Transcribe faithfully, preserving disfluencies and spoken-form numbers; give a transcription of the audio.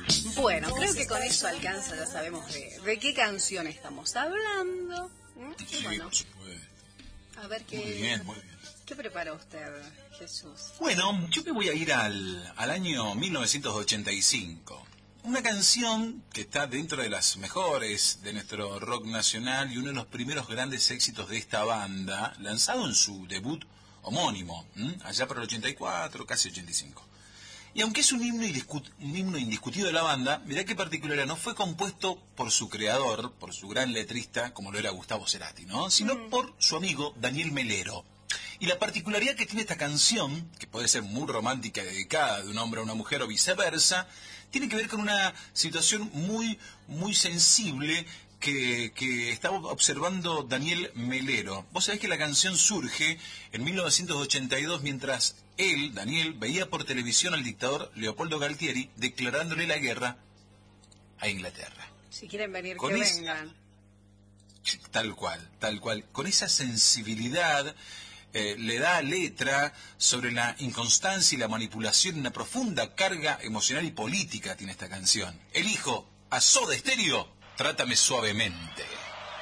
Bueno, creo que con eso alcanza, ya sabemos de, de qué canción estamos hablando. ¿Mm? Sí, Bueno, por supuesto. a ver qué, Muy bien, muy bien. ¿qué preparó usted, Jesús? Bueno, yo me voy a ir al, al año mil novecientos ochenta y cinco. Una canción que está dentro de las mejores de nuestro rock nacional y uno de los primeros grandes éxitos de esta banda, lanzado en su debut homónimo, ¿m? allá por el ochenta y cuatro, casi ochenta y cinco. Y aunque es un himno, un himno indiscutido de la banda, mirá qué particular, no fue compuesto por su creador, por su gran letrista, como lo era Gustavo Cerati, ¿no? Sino mm. por su amigo Daniel Melero. Y la particularidad que tiene esta canción, que puede ser muy romántica, dedicada de un hombre a una mujer o viceversa, tiene que ver con una situación muy, muy sensible que, que estaba observando Daniel Melero. Vos sabés que la canción surge en mil novecientos ochenta y dos mientras él, Daniel, veía por televisión al dictador Leopoldo Galtieri declarándole la guerra a Inglaterra. Si quieren venir, con que esa, vengan. Tal cual, tal cual. Con esa sensibilidad eh, le da letra sobre la inconstancia y la manipulación, una profunda carga emocional y política tiene esta canción. Elijo a Soda Stereo, Trátame Suavemente.